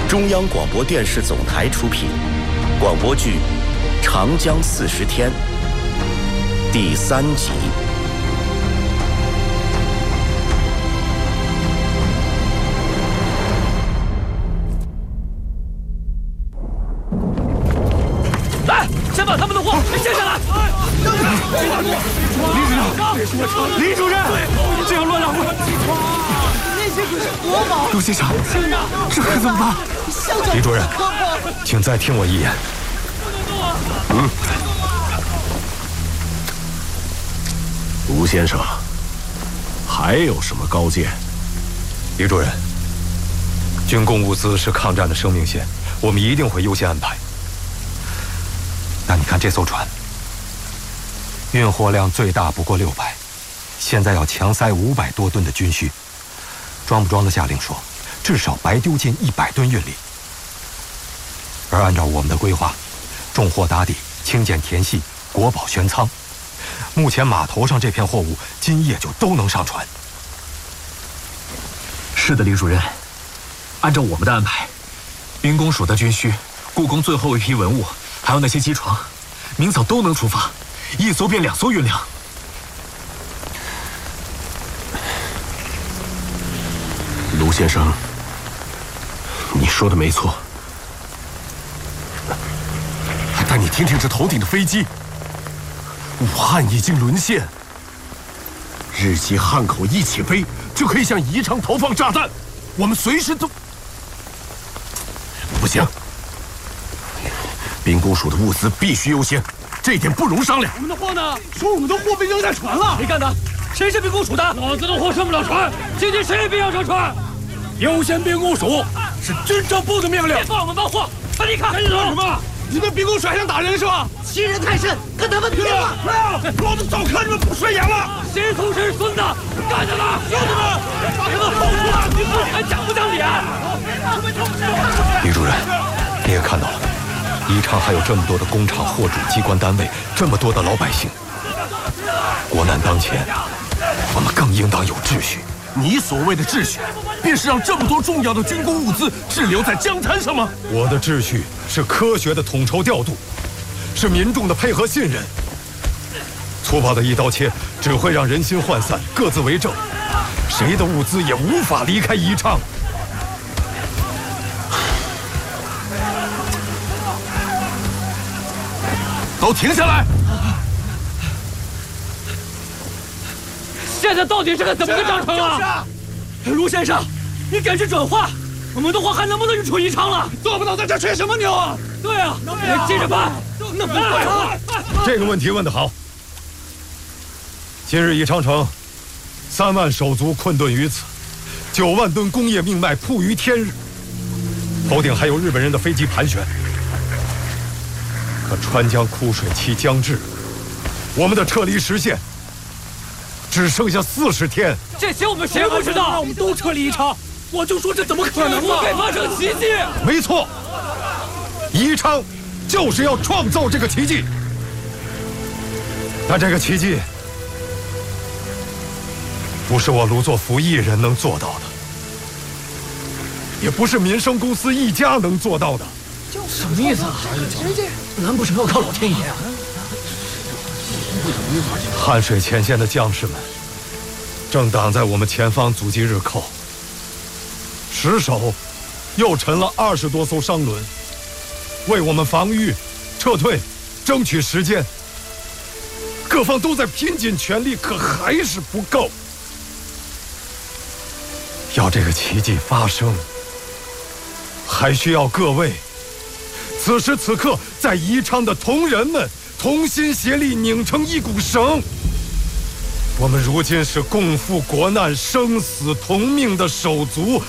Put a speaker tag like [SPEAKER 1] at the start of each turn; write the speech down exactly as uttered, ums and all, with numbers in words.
[SPEAKER 1] 中央广播电视总台出品广播剧《长江四十天》第三集。
[SPEAKER 2] 来，先把他们的货给卸下来。
[SPEAKER 3] 李主任，李主任，这样乱让我。
[SPEAKER 4] 那些可是国宝。
[SPEAKER 3] 陆先生，这可怎么办？
[SPEAKER 5] 李主任，请再听我一言。
[SPEAKER 6] 嗯，卢先生，还有什么高见？
[SPEAKER 5] 李主任，军工物资是抗战的生命线，我们一定会优先安排。那你看这艘船，运货量最大不过六百，现在要强塞五百多吨的军需，装不装得下？令说，至少白丢进一百吨运力。而按照我们的规划，重货打底，清建田系，国宝悬仓。目前码头上这片货物，今夜就都能上船。
[SPEAKER 3] 是的，李主任，按照我们的安排，兵工署的军需，故宫最后一批文物，还有那些机床，明早都能出发，一艘变两艘运粮。
[SPEAKER 6] 卢先生，你说的没错。但你听听这头顶的飞机，武汉已经沦陷，日机汉口一起飞就可以向宜昌投放炸弹，我们随时都不行。兵工署的物资必须优先，这一点不容商量。
[SPEAKER 2] 我们的货呢？说我们的货被扔在船了。谁干的？谁是兵工署的？老子的货上不了船，今天谁也别想上船。优先兵工署是军政部的命令。别放我们包货，快离开！赶紧走！什么？你们兵工署还想打人是吧？
[SPEAKER 4] 欺人太甚，跟他们拼了！
[SPEAKER 2] 不要！老子早看你们不顺眼了。谁从谁是孙子？干他们！兄弟们，把他们放出来！你自己还讲不讲理啊？
[SPEAKER 5] 李主任，你也看到了，宜昌还有这么多的工厂、货主、机关单位，这么多的老百姓。国难当前，我们更应当有秩序。
[SPEAKER 6] 你所谓的秩序，便是让这么多重要的军工物资滞留在江滩上吗？
[SPEAKER 5] 我的秩序是科学的统筹调度，是民众的配合信任。粗暴的一刀切只会让人心涣散，各自为政，谁的物资也无法离开宜昌。
[SPEAKER 6] 都停下来！
[SPEAKER 2] 现在到底是个怎么个章程啊？卢先生，你给句准话，我们的货还能不能运出宜昌了？做不到在这吹什么牛啊？对啊，你接着办，那不对啊！
[SPEAKER 5] 这个问题问得好。今日宜昌城，三万手足困顿于此，九万吨工业命脉铺于天日，头顶还有日本人的飞机盘旋。可川江枯水期将至，我们的撤离时限只剩下四十天。
[SPEAKER 2] 这些我们谁不知道？让我们都撤离宜昌，我就说这怎么可能？不会发生奇迹！
[SPEAKER 5] 没错，宜昌就是要创造这个奇迹。但这个奇迹不是我卢作孚一人能做到的，也不是民生公司一家能做到的。
[SPEAKER 4] 什么意思啊？难不成要靠老天爷啊？
[SPEAKER 5] 汉水前线的将士们正挡在我们前方，阻击日寇。石首又沉了二十多艘商轮，为我们防御、撤退争取时间。各方都在拼尽全力，可还是不够。要这个奇迹发生，还需要各位此时此刻在宜昌的同仁们同心协力，拧成一股绳。我们如今是共赴国难、生死同命的手足。